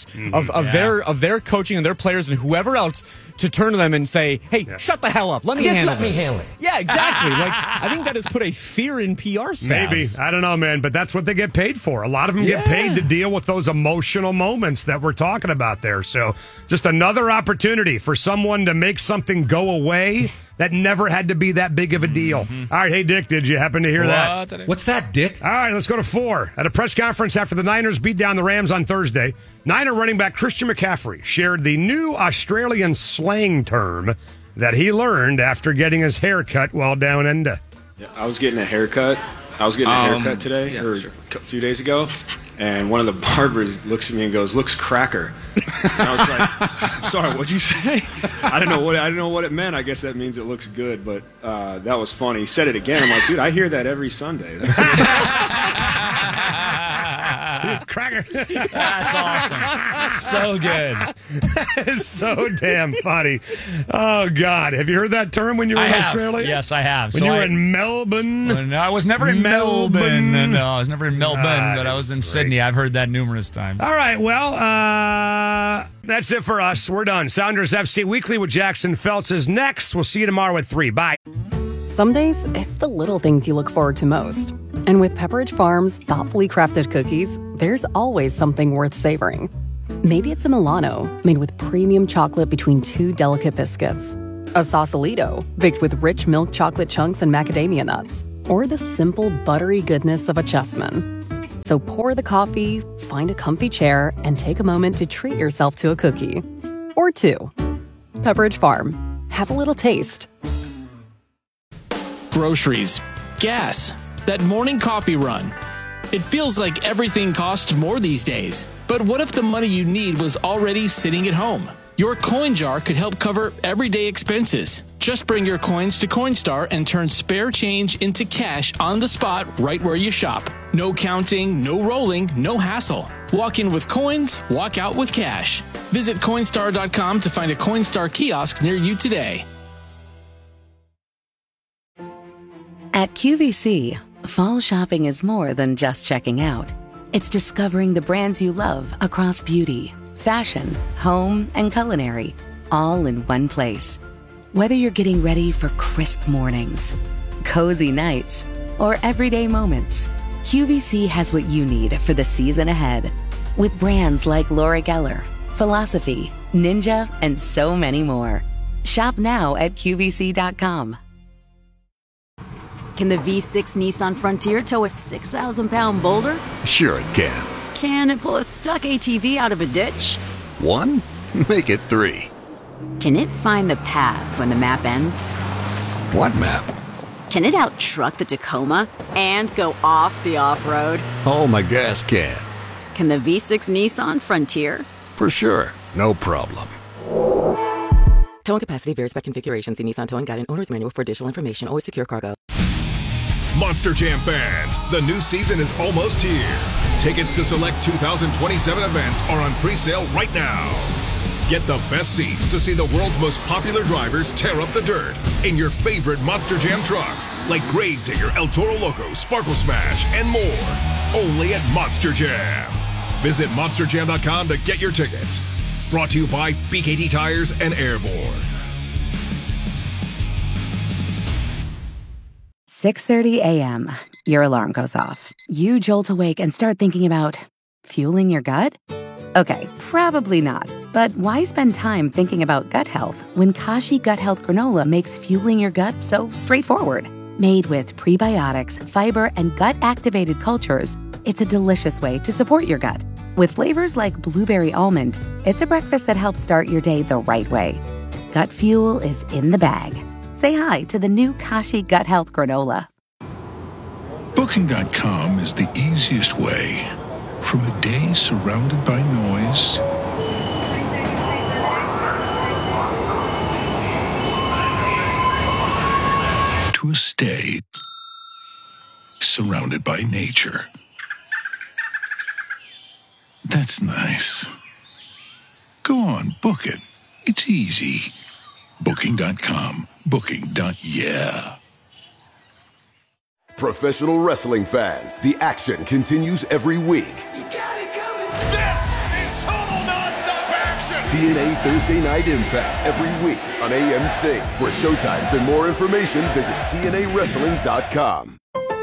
Speaker 20: of their coaching and their players and whoever else to turn to them and say, hey, shut the hell up. Let me handle this. Yeah, exactly. I think that has put a fear in PR staffs.
Speaker 1: Maybe. I don't know, man, but that's what they get paid for. A lot of them get paid to deal with those emotional moments that we're talking about there. So just another opportunity for someone to make something go away that never had to be that big of a deal. All right, hey, Dick, did you happen to hear that?
Speaker 9: What's that, Dick?
Speaker 1: All right, let's go to 4. At a press conference after the Niners beat down the Rams on Thursday, Niner running back Christian McCaffrey shared the new Australian slang term that he learned after getting his hair cut while down under.
Speaker 21: Yeah, I was getting a haircut. Today, a few days ago, and one of the barbers looks at me and goes, "Looks cracker." And I was like, "I'm sorry, what'd you say?" I didn't know what it meant. I guess that means it looks good, but that was funny. He said it again. I'm like, dude, I hear that every Sunday.
Speaker 1: Cracker.
Speaker 2: That's awesome. So good.
Speaker 1: That is so damn funny. Oh, God. Have you heard that term when you were in Australia?
Speaker 2: Yes, I have.
Speaker 1: When you were in Melbourne?
Speaker 2: No, I was never in Melbourne. No, I was never in Melbourne, but I was in Sydney. I've heard that numerous times.
Speaker 1: All right, well, that's it for us. We're done. Sounders FC Weekly with Jackson Feltz is next. We'll see you tomorrow at 3. Bye.
Speaker 3: Some days, it's the little things you look forward to most. And with Pepperidge Farm's thoughtfully crafted cookies, there's always something worth savoring. Maybe it's a Milano, made with premium chocolate between two delicate biscuits. A Sausalito, baked with rich milk chocolate chunks and macadamia nuts. Or the simple, buttery goodness of a Chessman. So pour the coffee, find a comfy chair, and take a moment to treat yourself to a cookie. Or two. Pepperidge Farm. Have a little taste.
Speaker 5: Groceries, gas, that morning coffee run. It feels like everything costs more these days. But what if the money you need was already sitting at home? Your coin jar could help cover everyday expenses. Just bring your coins to Coinstar and turn spare change into cash on the spot right where you shop. No counting, no rolling, no hassle. Walk in with coins, walk out with cash. Visit Coinstar.com to find a Coinstar kiosk near you today.
Speaker 6: At QVC, fall shopping is more than just checking out. It's discovering the brands you love across beauty, fashion, home, and culinary, all in one place. Whether you're getting ready for crisp mornings, cozy nights, or everyday moments, QVC has what you need for the season ahead. With brands like Laura Geller, Philosophy, Ninja, and so many more. Shop now at QVC.com.
Speaker 7: Can the V6 Nissan Frontier tow a 6,000-pound boulder?
Speaker 9: Sure it can.
Speaker 7: Can it pull a stuck ATV out of a ditch?
Speaker 9: 1? Make it 3.
Speaker 7: Can it find the path when the map ends?
Speaker 9: What map?
Speaker 7: Can it out-truck the Tacoma and go off the off-road?
Speaker 9: Oh, my gas can.
Speaker 7: Can the V6 Nissan Frontier?
Speaker 9: For sure. No problem.
Speaker 10: Towing capacity varies by configuration. See Nissan Towing Guide and Owner's Manual for additional information. Always secure cargo.
Speaker 22: Monster Jam fans, the new season is almost here. Tickets to select 2027 events are on pre-sale right now. Get the best seats to see the world's most popular drivers tear up the dirt in your favorite Monster Jam trucks like Gravedigger, El Toro Loco, Sparkle Smash, and more. Only at Monster Jam. Visit monsterjam.com to get your tickets. Brought to you by BKT Tires and Airborne.
Speaker 6: 6:30 a.m. Your alarm goes off. You jolt awake and start thinking about fueling your gut? Okay, probably not. But why spend time thinking about gut health when Kashi Gut Health Granola makes fueling your gut so straightforward? Made with prebiotics, fiber, and gut-activated cultures, it's a delicious way to support your gut. With flavors like blueberry almond, it's a breakfast that helps start your day the right way. Gut fuel is in the bag. Say hi to the new Kashi Gut Health Granola.
Speaker 23: Booking.com is the easiest way. From a day surrounded by noise to a stay surrounded by nature. That's nice. Go on, book it. It's easy. Booking.com. Booking.yeah.
Speaker 8: Professional wrestling fans, the action continues every week.
Speaker 24: This is total non-stop action!
Speaker 8: TNA Thursday Night Impact every week on AMC. For showtimes and more information, visit TNAWrestling.com.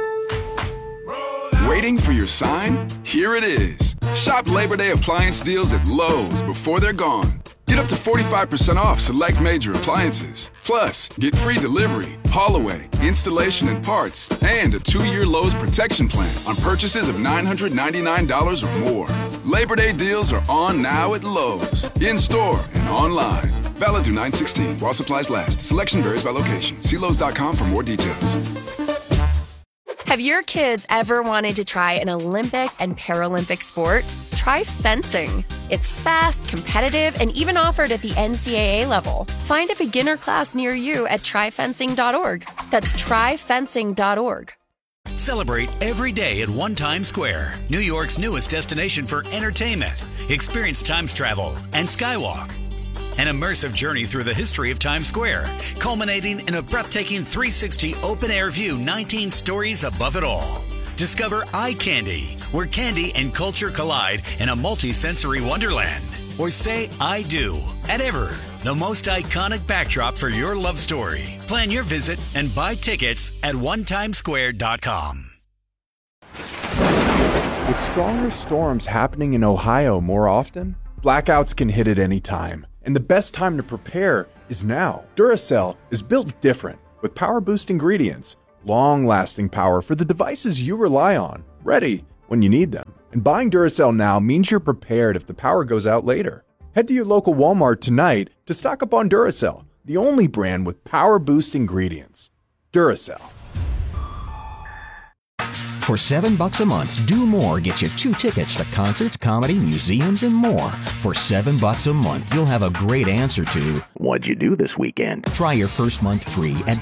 Speaker 25: Waiting for your sign? Here it is. Shop Labor Day appliance deals at Lowe's before they're gone. Get up to 45% off select major appliances. Plus, get free delivery, haul away, installation and parts, and a 2-year Lowe's protection plan on purchases of $999 or more. Labor Day deals are on now at Lowe's, in-store and online. Valid through 9/16 while supplies last. Selection varies by location. See Lowe's.com for more details.
Speaker 11: Have your kids ever wanted to try an Olympic and Paralympic sport? Try fencing. It's fast, competitive, and even offered at the NCAA level. Find a beginner class near you at tryfencing.org. That's tryfencing.org.
Speaker 27: Celebrate every day at One Times Square, New York's newest destination for entertainment. Experience Times travel and Skywalk. An immersive journey through the history of Times Square, culminating in a breathtaking 360 open-air view 19 stories above it all. Discover Eye Candy, where candy and culture collide in a multi-sensory wonderland. Or say I do at Ever, the most iconic backdrop for your love story. Plan your visit and buy tickets at onetimesquare.com.
Speaker 4: With stronger storms happening in Ohio more often, blackouts can hit at any time. And the best time to prepare is now. Duracell is built different, with power-boost ingredients, long-lasting power for the devices you rely on, ready when you need them. And buying Duracell now means you're prepared if the power goes out later. Head to your local Walmart tonight to stock up on Duracell, the only brand with power-boost ingredients. Duracell.
Speaker 12: For $7 a month, Do More gets you 2 tickets to concerts, comedy, museums, and more. For $7 a month, you'll have a great answer to, what'd you do this weekend? Try your first month free at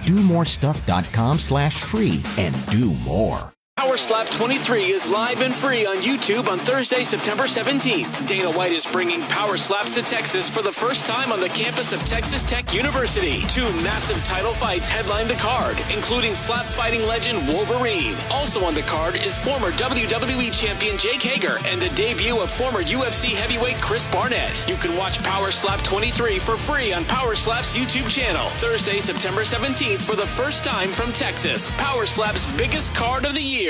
Speaker 12: domorestuff.com/free and do more.
Speaker 5: Power Slap 23 is live and free on YouTube on Thursday, September 17th. Dana White is bringing Power Slaps to Texas for the first time on the campus of Texas Tech University. 2 massive title fights headline the card, including slap fighting legend Wolverine. Also on the card is former WWE champion Jake Hager and the debut of former UFC heavyweight Chris Barnett. You can watch Power Slap 23 for free on Power Slap's YouTube channel. Thursday, September 17th for the first time from Texas. Power Slap's biggest card of the year.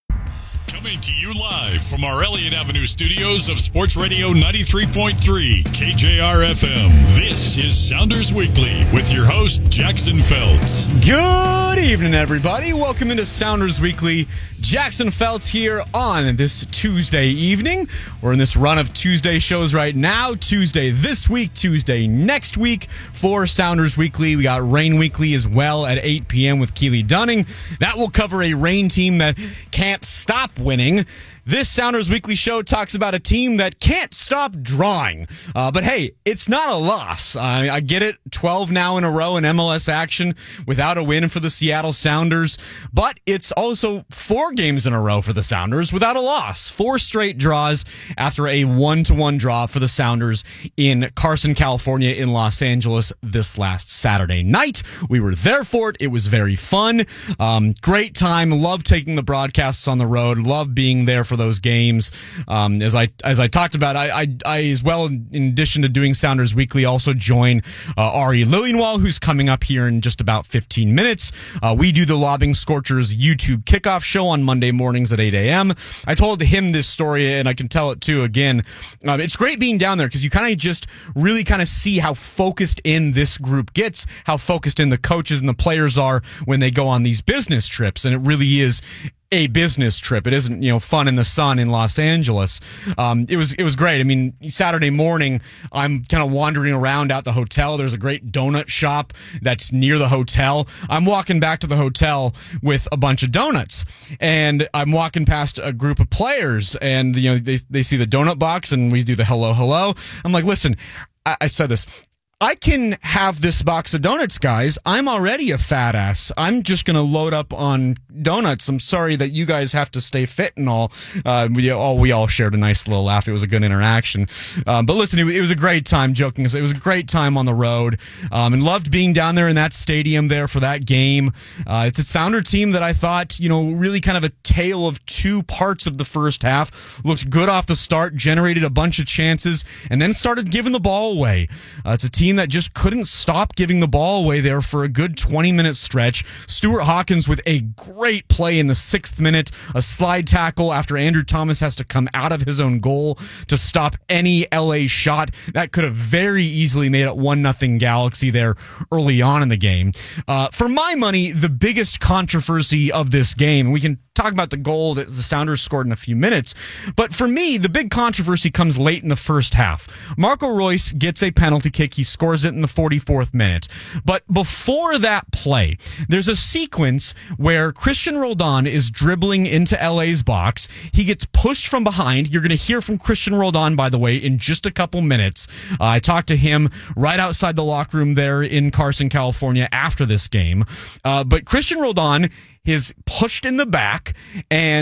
Speaker 13: Coming to you live from our Elliott Avenue studios of Sports Radio 93.3 KJR-FM. This is Sounders Weekly with your host, Jackson Feltz.
Speaker 20: Good evening, everybody. Welcome into Sounders Weekly. Jackson Feltz here on this Tuesday evening. We're in this run of Tuesday shows right now. Tuesday this week, Tuesday next week for Sounders Weekly. We got Rain Weekly as well at 8 p.m. with Keely Dunning. That will cover a Rain team that can't stop winning. This Sounders Weekly show talks about a team that can't stop drawing. But hey, it's not a loss. I get it. 12 now in a row in MLS action without a win for the Seattle Sounders. But it's also 4 games in a row for the Sounders without a loss. 4 straight draws after a 1-1 draw for the Sounders in Carson, California, in Los Angeles this last Saturday night. We were there for it. It was very fun. Great time. Love taking the broadcasts on the road. Love being there for those games. As I talked about, I as well, in addition to doing Sounders Weekly, also join Ari Lillienwall, who's coming up here in just about 15 minutes. We do the Lobbing Scorchers YouTube kickoff show on Monday mornings at 8 a.m. I told him this story, and I can tell it too again. It's great being down there because you kind of just really kind of see how focused in this group gets, how focused in the coaches and the players are when they go on these business trips, and it really is a business trip. It isn't, fun in the sun in Los Angeles. It was great. I mean, Saturday morning, I'm kind of wandering around out the hotel. There's a great donut shop that's near the hotel. I'm walking back to the hotel with a bunch of donuts, and I'm walking past a group of players, and they see the donut box, and we do the hello. I'm like, listen, I said this. I can have this box of donuts, guys. I'm already a fat ass. I'm just going to load up on donuts. I'm sorry that you guys have to stay fit and all. We all shared a nice little laugh. It was a good interaction. But listen, it was a great time, joking. It was a great time on the road, and loved being down there in that stadium there for that game. It's a Sounder team that I thought, really kind of a tale of 2 parts of the first half. Looked good off the start, generated a bunch of chances, and then started giving the ball away. It's a team that just couldn't stop giving the ball away there for a good 20-minute stretch. Stuart Hawkins with a great play in the 6th minute, a slide tackle after Andrew Thomas has to come out of his own goal to stop any LA shot. That could have very easily made it 1-0 Galaxy there early on in the game. For my money, the biggest controversy of this game, and we can talk about the goal that the Sounders scored in a few minutes, but for me, the big controversy comes late in the first half. Marco Royce gets a penalty kick. He scores it in the 44th minute. But before that play, there's a sequence where Christian Roldan is dribbling into LA's box. He gets pushed from behind. You're going to hear from Christian Roldan, by the way, in just a couple minutes. I talked to him right outside the locker room there in Carson, California after this game. But Christian Roldan is pushed in the back, and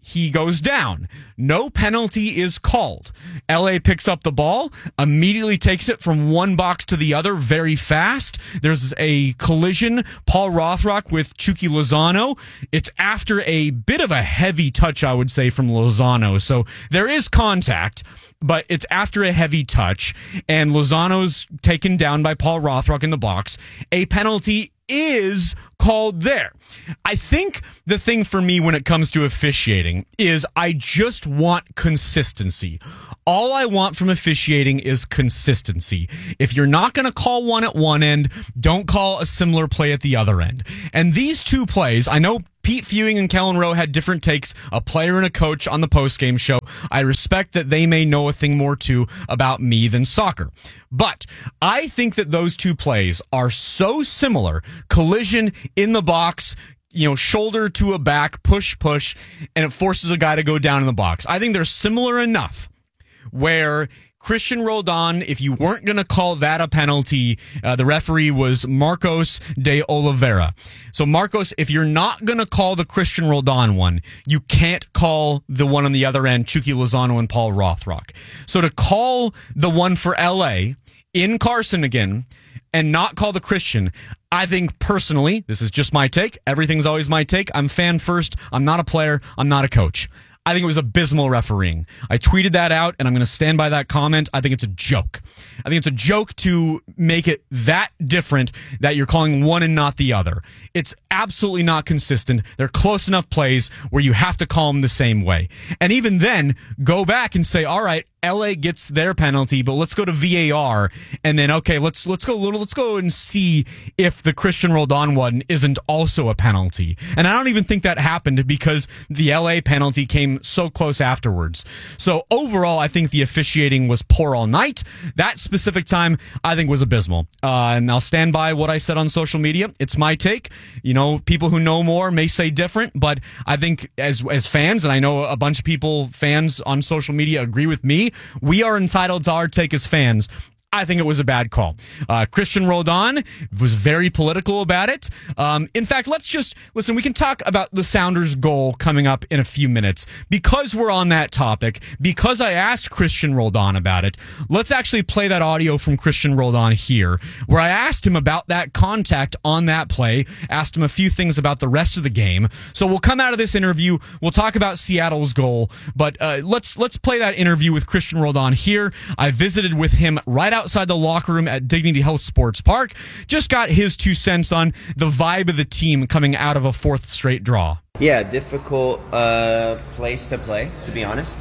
Speaker 20: he goes down. No penalty is called. LA picks up the ball, immediately takes it from one box to the other very fast. There's a collision, Paul Rothrock with Chucky Lozano. It's after a bit of a heavy touch, I would say, from Lozano. So there is contact, but it's after a heavy touch, and Lozano's taken down by Paul Rothrock in the box. A penalty is called there. I think the thing for me when it comes to officiating is I just want consistency. All I want from officiating is consistency. If you're not going to call one at one end, don't call a similar play at the other end. And these two plays, I know Pete Fewing and Kellen Rowe had different takes, a player and a coach on the postgame show. I respect that they may know a thing more too about me than soccer. But I think that those two plays are so similar. Collision in the box, shoulder to a back, push, and it forces a guy to go down in the box. I think they're similar enough where Christian Roldan, if you weren't going to call that a penalty, the referee was Marcos de Oliveira. So, Marcos, if you're not going to call the Christian Roldan one, you can't call the one on the other end, Chucky Lozano and Paul Rothrock. So, to call the one for LA in Carson again and not call the Christian, I think personally, this is just my take. Everything's always my take. I'm fan first. I'm not a player. I'm not a coach. I think it was abysmal refereeing. I tweeted that out, and I'm going to stand by that comment. I think it's a joke. I think it's a joke to make it that different that you're calling one and not the other. It's absolutely not consistent. They're close enough plays where you have to call them the same way. And even then, go back and say, all right, LA gets their penalty, but let's go to VAR, and then let's go and see if the Christian Roldan one isn't also a penalty. And I don't even think that happened because the LA penalty came so close afterwards. So overall, I think the officiating was poor all night. That specific time, I think, was abysmal. And I'll stand by what I said on social media. It's my take. People who know more may say different, but I think as fans, and I know a bunch of people, fans on social media, agree with me. We are entitled to our take as fans. I think it was a bad call. Christian Roldan was very political about it. In fact, let's just listen. We can talk about the Sounders' goal coming up in a few minutes. Because we're on that topic, because I asked Christian Roldan about it, let's actually play that audio from Christian Roldan here, where I asked him about that contact on that play, asked him a few things about the rest of the game. So we'll come out of this interview. We'll talk about Seattle's goal, but let's play that interview with Christian Roldan here. I visited with him right outside the locker room at Dignity Health Sports Park. Just got his 2 cents on the vibe of the team coming out of a 4th straight draw.
Speaker 14: Yeah, difficult place to play, to be honest.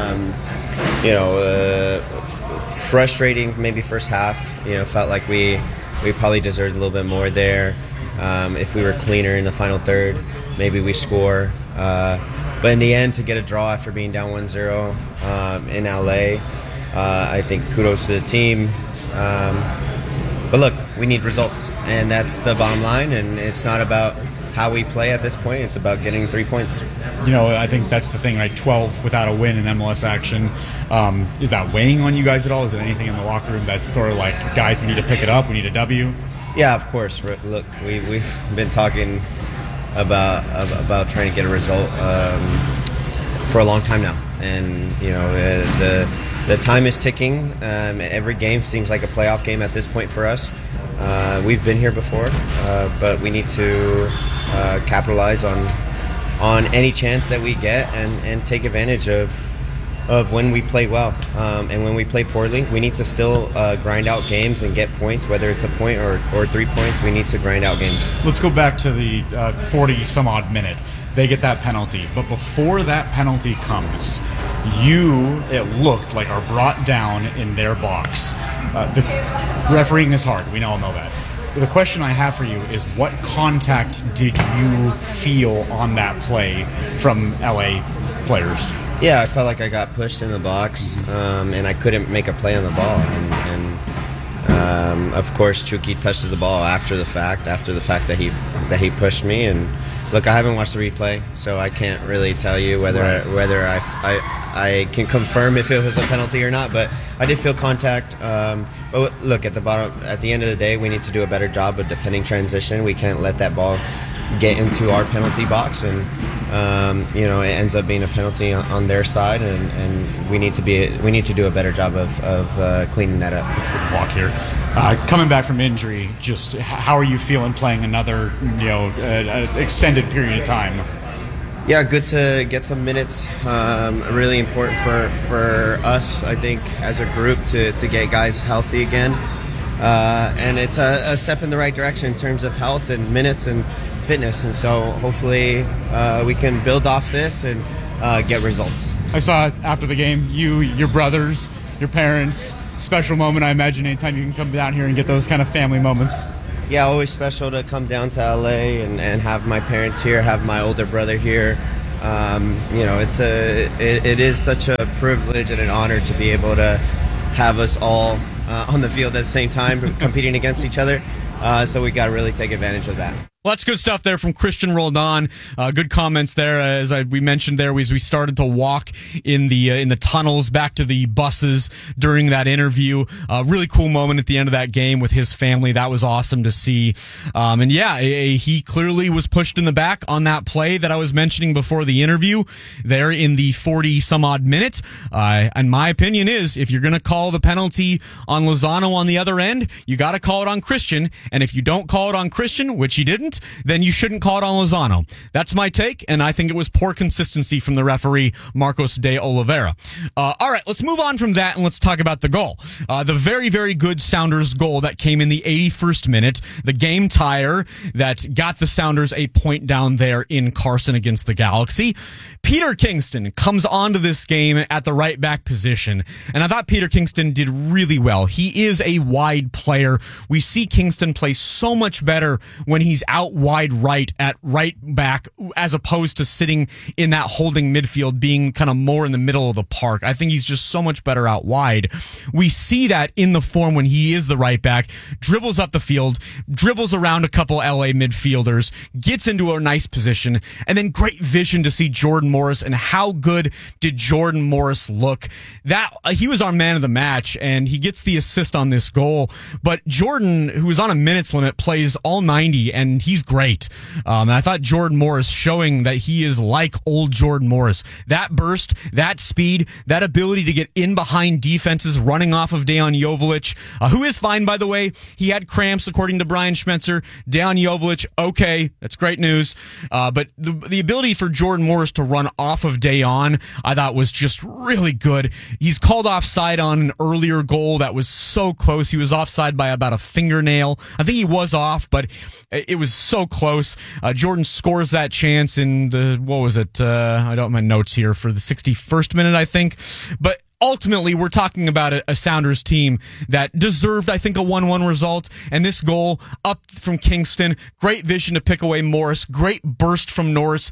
Speaker 14: Frustrating maybe first half. Felt like we probably deserved a little bit more there. If we were cleaner in the final third, maybe we score. But in the end, to get a draw after being down 1-0 in LA, I think kudos to the team. But look, we need results, and that's the bottom line, and it's not about how we play at this point. It's about getting 3 points.
Speaker 15: I think that's the thing, right? 12 without a win in MLS action. Is that weighing on you guys at all? Is there anything in the locker room that's sort of like, guys, we need to pick it up, we need a W?
Speaker 14: Yeah, of course. Look, we've been talking about trying to get a result for a long time now, and the time is ticking. Every game seems like a playoff game at this point for us. We've been here before, but we need to capitalize on any chance that we get and take advantage of when we play well. And when we play poorly, we need to still grind out games and get points, whether it's a point or 3 points. We need to grind out games.
Speaker 15: Let's go back to the 40-some-odd minute. They get that penalty. But before that penalty comes, it looked like, are brought down in their box. The refereeing is hard. We all know that. The question I have for you is, what contact did you feel on that play from LA players?
Speaker 14: Yeah, I felt like I got pushed in the box, and I couldn't make a play on the ball. And of course, Chucky touches the ball after the fact that he pushed me. And look, I haven't watched the replay, so I can't really tell you whether I can confirm if it was a penalty or not. But I did feel contact. But look, at the end of the day, we need to do a better job of defending transition. We can't let that ball get into our penalty box, and it ends up being a penalty on their side, and we need to do a better job of cleaning that up.
Speaker 15: Let's go walk here. Coming back from injury, just how are you feeling playing another extended period of time?
Speaker 14: Yeah, good to get some minutes. Really important for us, I think, as a group to get guys healthy again. And it's a step in the right direction in terms of health and minutes and fitness. And so hopefully we can build off this and get results.
Speaker 15: I saw after the game, your brothers, your parents, special moment, I imagine, anytime you can come down here and get those kind of family moments.
Speaker 14: Yeah, always special to come down to LA and have my parents here, have my older brother here. It is such a privilege and an honor to be able to have us all on the field at the same time, competing against each other. So we got to really take advantage of that.
Speaker 20: Well, that's good stuff there from Christian Roldan. Good comments there, as we mentioned there, as we started to walk in the tunnels back to the buses during that interview. Really cool moment at the end of that game with his family. That was awesome to see. He clearly was pushed in the back on that play that I was mentioning before the interview there in the 40-some-odd minute. And my opinion is, if you're going to call the penalty on Lozano on the other end, you got to call it on Christian. And if you don't call it on Christian, which he didn't, then you shouldn't call it on Lozano. That's my take, and I think it was poor consistency from the referee, Marcos de Oliveira. All right, let's move on from that, and let's talk about the goal. The very, very good Sounders goal that came in the 81st minute, the game tire that got the Sounders a point down there in Carson against the Galaxy. Peter Kingston comes onto this game at the right back position, and I thought Peter Kingston did really well. He is a wide player. We see Kingston play so much better when he's out wide right at right back, as opposed to sitting in that holding midfield, being kind of more in the middle of the park. I think he's just so much better out wide. We see that in the form when he is the right back, dribbles up the field, dribbles around a couple LA midfielders, gets into a nice position, and then great vision to see Jordan Morris. And how good did Jordan Morris look? That he was our man of the match, and he gets the assist on this goal. But Jordan, who is on a minutes limit, plays all 90, and he's great. And I thought Jordan Morris showing that he is like old Jordan Morris. That burst, that speed, that ability to get in behind defenses, running off of Dejan Joveljic, who is fine, by the way. He had cramps, according to Brian Schmetzer. Dejan Joveljic, okay, that's great news. But the ability for Jordan Morris to run off of Dejan, I thought was just really good. He's called offside on an earlier goal that was so close. He was offside by about a fingernail. I think he was off, but it was so close. Jordan scores that chance in the, I don't have my notes here, for the 61st minute, I think. But ultimately, we're talking about a Sounders team that deserved, I think, a 1-1 result. And this goal up from Kingston, great vision to pick away Morris, great burst from Morris,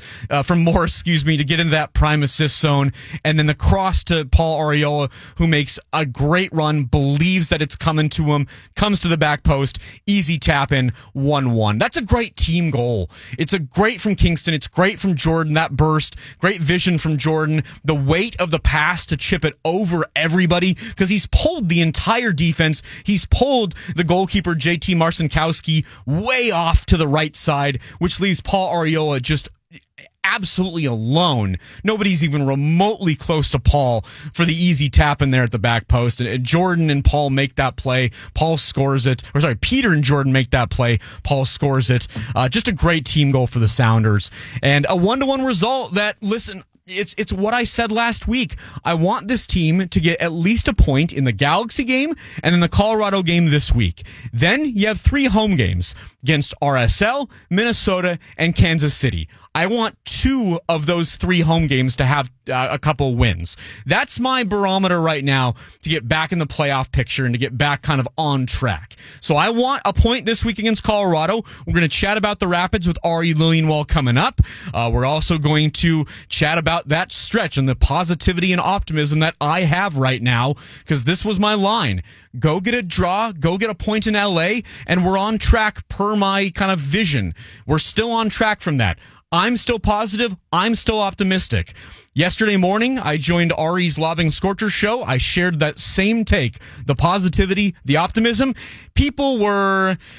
Speaker 20: to get into that prime assist zone. And then the cross to Paul Arriola, who makes a great run, believes that it's coming to him, comes to the back post, easy tap in, 1-1. That's a great team goal. It's a great from Kingston. It's great from Jordan, that burst, great vision from Jordan, the weight of the pass to chip it over everybody, because he's pulled the entire defense. He's pulled the goalkeeper, JT Marcinkowski, way off to the right side, which leaves Paul Arriola just absolutely alone. Nobody's even remotely close to Paul for the easy tap in there at the back post. And Jordan and Paul make that play. Paul scores it. Peter and Jordan make that play. Paul scores it. Just a great team goal for the Sounders. And a 1-1 result that, listen, it's what I said last week. I want this team to get at least a point in the Galaxy game and in the Colorado game this week. Then you have 3 home games against RSL, Minnesota, and Kansas City. I want 2 of those 3 home games to have a couple wins. That's my barometer right now to get back in the playoff picture and to get back kind of on track. So I want a point this week against Colorado. We're going to chat about the Rapids with Ari Lillienwall coming up. We're also going to chat about that stretch and the positivity and optimism that I have right now, because this was my line. Go get a draw, go get a point in LA, and we're on track per my kind of vision. We're still on track from that. I'm still positive. I'm still optimistic. Yesterday morning, I joined Ari's Lobbing Scorcher show. I shared that same take, the positivity, the optimism. People were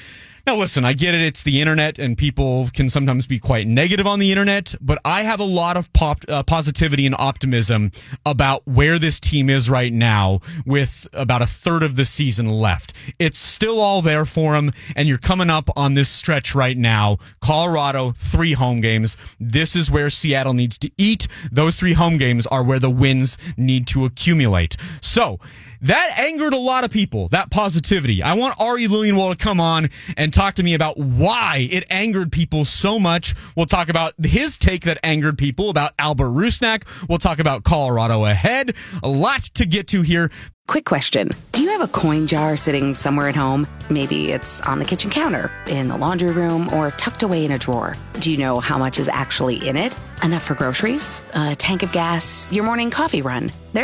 Speaker 20: Now, listen, I get it. It's the internet, and people can sometimes be quite negative on the internet, but I have a lot of positivity and optimism about where this team is right now with about a third of the season left. It's still all there for them, and you're coming up on this stretch right now. Colorado, 3 home games. This is where Seattle needs to eat. Those 3 home games are where the wins need to accumulate. So, that angered a lot of people, that positivity. I want Ari Lillienwald to come on and talk to me about why it angered people so much. We'll talk about his take that angered people about Albert Rusnak. We'll talk about Colorado ahead. A lot to get to here.
Speaker 6: Quick question. Do you have a coin jar sitting somewhere at home? Maybe it's on the kitchen counter, in the laundry room, or tucked away in a drawer. Do you know how much is actually in it? Enough for groceries, a tank of gas, your morning coffee run?